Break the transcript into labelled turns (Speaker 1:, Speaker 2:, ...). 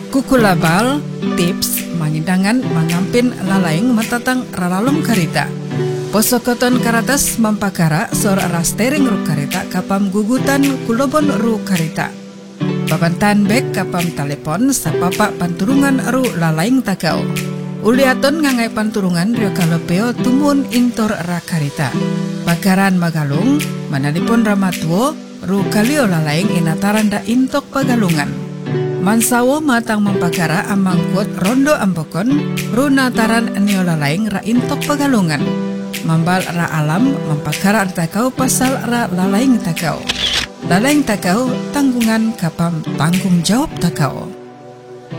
Speaker 1: Kukulabal tips mangindangan mangampin lalaing matatang ralalom karita. Posokoton karatas mampakara sor rastering ru karita kapam gugutan kulobon ru karita. Babantan bek kapam telepon sapapa panturungan ru lalaing takau. Uliaton ngangai panturungan rio kalopeo tumun intor rakarita. Bakaran magalung manalipon ramatuo ru kalio lalaing inataran da intok pagalungan. Mansawo matang mampakara amang kuot rondo ambokon ru nataran nio lalaing ra intok pagalungan. Mambal ra alam mampakara takau pasal ra lalaing takau. Lalaing takau tanggungan kapam tanggung jawab takau.